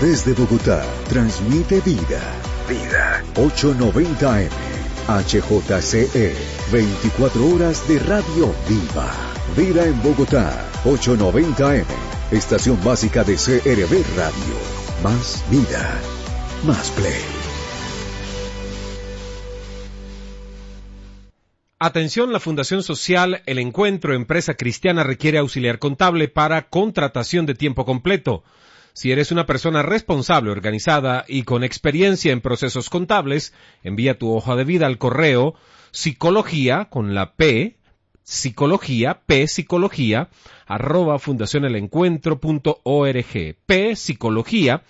Desde Bogotá, transmite Vida. Vida 890 AM. HJCE, 24 horas de radio viva. Vida en Bogotá, 890 AM. Estación básica de CRB Radio. Más vida, más play. Atención, la Fundación Social El Encuentro, empresa cristiana, requiere auxiliar contable para contratación de tiempo completo. Si eres una persona responsable, organizada y con experiencia en procesos contables, envía tu hoja de vida al correo psicología, con la P, psicología, @fundacionelencuentro.org. Psicología,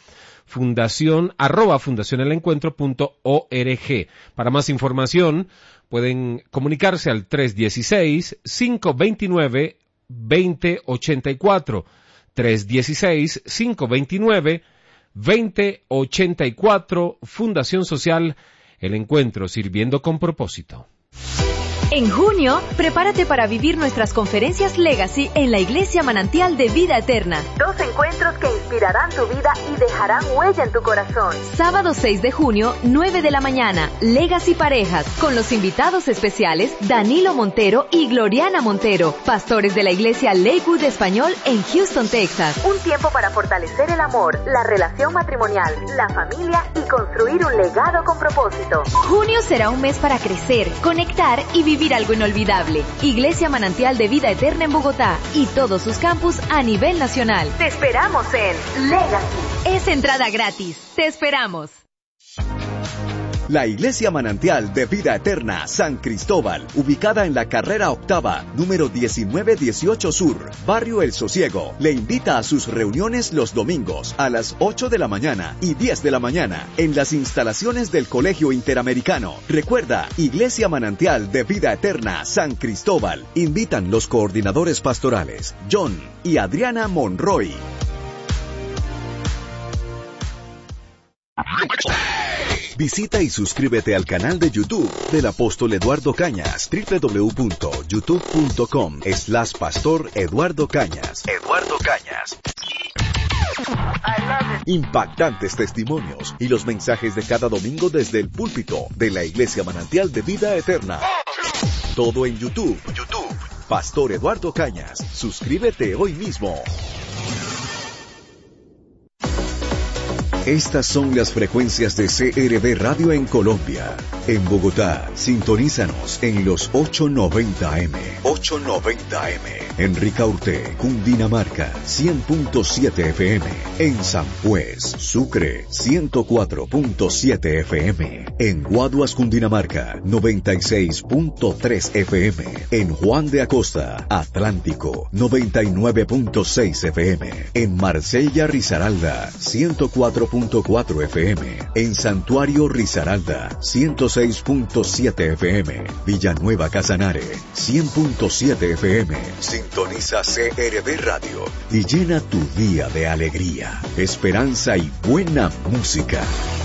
fundacionelencuentro.org. Para más información, pueden comunicarse al 316-529-2084. 316-529-2084. Fundación Social El Encuentro, sirviendo con propósito. En junio, prepárate para vivir nuestras conferencias Legacy en la Iglesia Manantial de Vida Eterna. 2 encuentros que inspirarán tu vida y dejarán huella en tu corazón. Sábado 6 de junio, 9 de la mañana, Legacy Parejas, con los invitados especiales Danilo Montero y Gloriana Montero, pastores de la Iglesia Lakewood Español en Houston, Texas. Un tiempo para fortalecer el amor, la relación matrimonial, la familia y construir un legado con propósito. Junio será un mes para crecer, conectar y vivir algo inolvidable. Iglesia Manantial de Vida Eterna en Bogotá y todos sus campus a nivel nacional. Te esperamos en Legacy. Es entrada gratis. Te esperamos. La Iglesia Manantial de Vida Eterna San Cristóbal, ubicada en la carrera octava, número 1918 Sur, Barrio El Sosiego, le invita a sus reuniones los domingos a las 8 de la mañana y 10 de la mañana en las instalaciones del Colegio Interamericano. Recuerda, Iglesia Manantial de Vida Eterna San Cristóbal. Invitan los coordinadores pastorales John y Adriana Monroy. Visita y suscríbete al canal de YouTube del Apóstol Eduardo Cañas, www.youtube.com/Pastor Eduardo Cañas. Eduardo Cañas. Impactantes testimonios y los mensajes de cada domingo desde el púlpito de la Iglesia Manantial de Vida Eterna. Todo en YouTube. Pastor Eduardo Cañas. Suscríbete hoy mismo. Estas son las frecuencias de CRB Radio en Colombia. En Bogotá, sintonízanos en los 890 AM. 890 AM. En Ricaurte, Cundinamarca, 100.7 FM. En San Juez, Sucre, 104.7 FM. En Guaduas, Cundinamarca, 96.3 FM. En Juan de Acosta, Atlántico, 99.6 FM. En Marsella, Risaralda, 104.4 FM. En Santuario Risaralda, 106.7 FM. Villanueva Casanare, 100.7 FM. Sintoniza CRB Radio y llena tu día de alegría, esperanza y buena música.